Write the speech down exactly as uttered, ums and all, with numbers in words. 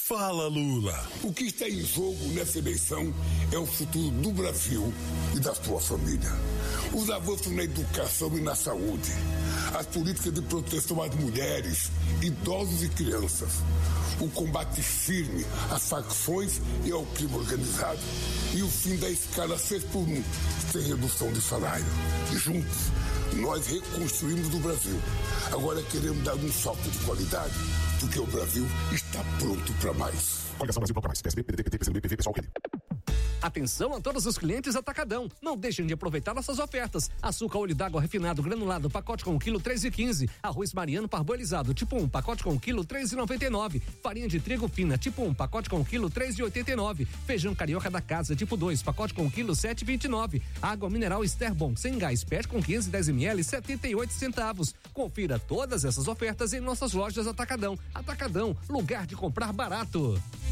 Fala, Lula. O que está em jogo nessa eleição é o futuro do Brasil e da sua família. Os avanços na educação e na saúde, as políticas de proteção às mulheres, idosos e crianças, o combate firme às facções e ao crime organizado e o fim da escala seis por um, sem redução de salário. Juntos, nós reconstruímos o Brasil. Agora queremos dar um salto de qualidade, porque o Brasil está pronto para mais. Coligação Brasil Pronto Mais. P S B, P D T, P T, P C do B, P V, Pessoal, Rede. Atenção a todos os clientes Atacadão. Não deixem de aproveitar nossas ofertas. Açúcar olho d'água refinado granulado, pacote com quilo três e quinze. Arroz Mariano parboilizado, tipo um, pacote com quilo três e noventa e nove. Farinha de trigo fina, tipo um, pacote com quilo três e oitenta e nove. Feijão carioca da casa, tipo dois, pacote com quilo sete e vinte e nove. Água mineral Esterbon, sem gás, pet com quinhentos e dez mililitros, setenta e oito centavos. Confira todas essas ofertas em nossas lojas Atacadão. Atacadão, lugar de comprar barato.